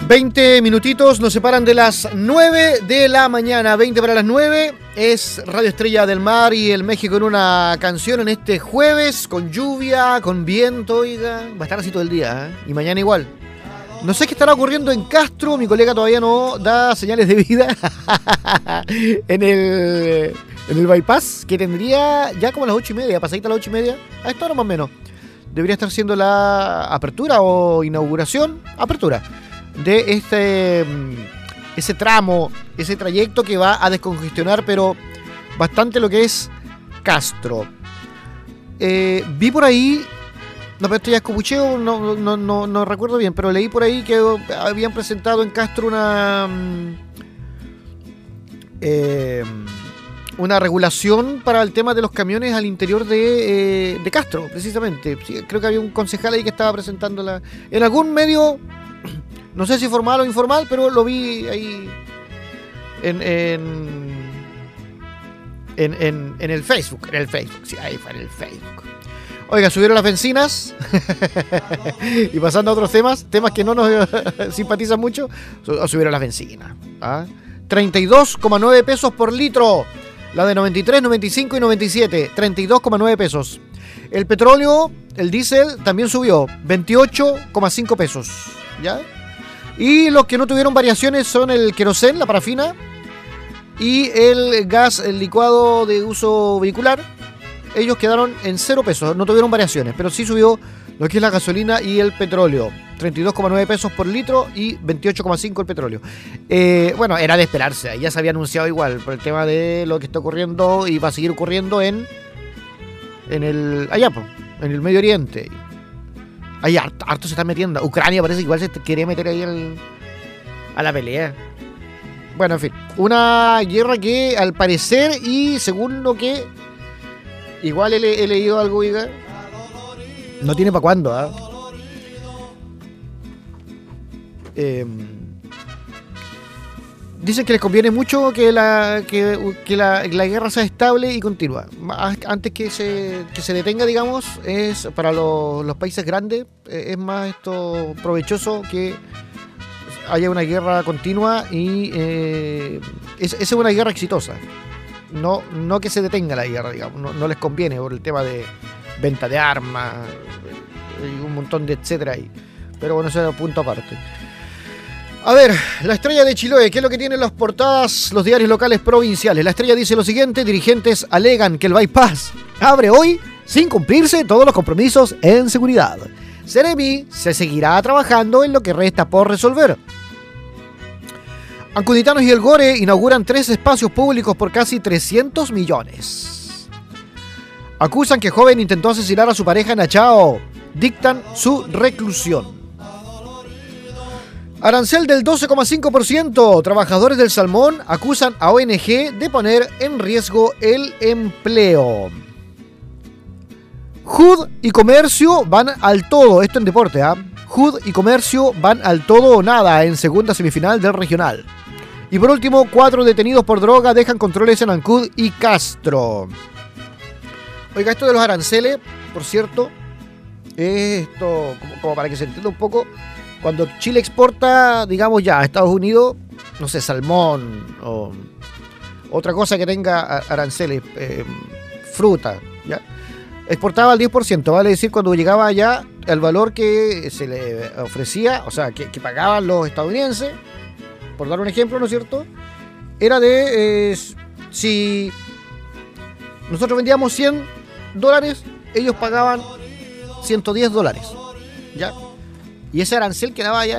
20 minutitos nos separan de las 9 de la mañana, 20 para las 9. Es Radio Estrella del Mar y el México en una canción en este jueves, con lluvia, con viento, oiga. Va a estar así todo el día, ¿eh? Y mañana igual. No sé qué estará ocurriendo en Castro, mi colega todavía no da señales de vida en el bypass, que tendría ya como a las 8:30, pasadita a las 8:30, a esta hora más o menos. Debería estar siendo la apertura o inauguración, apertura de ese tramo, ese trayecto que va a descongestionar, pero bastante lo que es Castro. Vi por ahí, no, pero esto ya es copucheo, no recuerdo bien, pero leí por ahí que habían presentado en Castro una regulación para el tema de los camiones al interior de Castro, precisamente. Sí, creo que había un concejal ahí que estaba presentándola en algún medio. No sé si formal o informal, pero lo vi ahí en el Facebook. En el Facebook, sí, ahí fue en el Facebook. Oiga, subieron las bencinas. Y pasando a otros temas que no nos simpatizan mucho, subieron las bencinas. 32,9 pesos por litro. La de 93, 95 y 97. 32,9 pesos. El petróleo, el diésel, también subió. 28,5 pesos. ¿Ya? Y los que no tuvieron variaciones son el querosén, la parafina, y el gas, el licuado de uso vehicular. Ellos quedaron en 0 pesos, no tuvieron variaciones, pero sí subió lo que es la gasolina y el petróleo. 32,9 pesos por litro y 28,5 el petróleo. Bueno, era de esperarse, ya se había anunciado igual por el tema de lo que está ocurriendo y va a seguir ocurriendo en el Medio Oriente. Ahí harto se está metiendo. Ucrania parece que igual se quería meter ahí a la pelea. Bueno, en fin. Una guerra que al parecer y según lo que igual he leído algo, oiga, no tiene para cuándo, dicen que les conviene mucho que la guerra sea estable y continua. Antes que se detenga, digamos, es para los países grandes, es más esto provechoso que haya una guerra continua y es una guerra exitosa. No que se detenga la guerra, digamos. No les conviene por el tema de venta de armas y un montón de etcétera ahí. Pero bueno, eso es un punto aparte. A ver, La Estrella de Chiloé, ¿qué es lo que tienen las portadas los diarios locales provinciales? La Estrella dice lo siguiente: dirigentes alegan que el bypass abre hoy sin cumplirse todos los compromisos en seguridad. Seremi se seguirá trabajando en lo que resta por resolver. Ancuditanos y El Gore inauguran 3 espacios públicos por casi 300 millones. Acusan que joven intentó asesinar a su pareja en Achao. Dictan su reclusión. Arancel del 12,5%. Trabajadores del salmón acusan a ONG de poner en riesgo el empleo. HUD y Comercio van al todo. Esto en deporte, HUD y Comercio van al todo o nada en segunda semifinal del regional. Y por último, 4 detenidos por droga dejan controles en Ancud y Castro. Oiga, esto de los aranceles, por cierto, esto como para que se entienda un poco. Cuando Chile exporta, digamos ya, a Estados Unidos, no sé, salmón o otra cosa que tenga aranceles, fruta, ¿ya? Exportaba al 10%, vale decir, cuando llegaba allá, el valor que se le ofrecía, o sea, que pagaban los estadounidenses, por dar un ejemplo, ¿no es cierto? Era de, si nosotros vendíamos $100, ellos pagaban $110, ¿ya? Y ese arancel quedaba allá.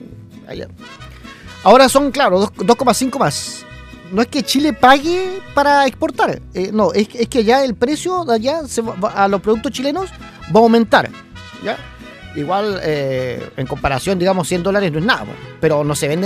Ahora son, claro, 2,5 más. No es que Chile pague para exportar. No, es que ya el precio de allá a los productos chilenos va a aumentar. ¿Ya? Igual, en comparación, digamos, $100 no es nada. Pero no se venden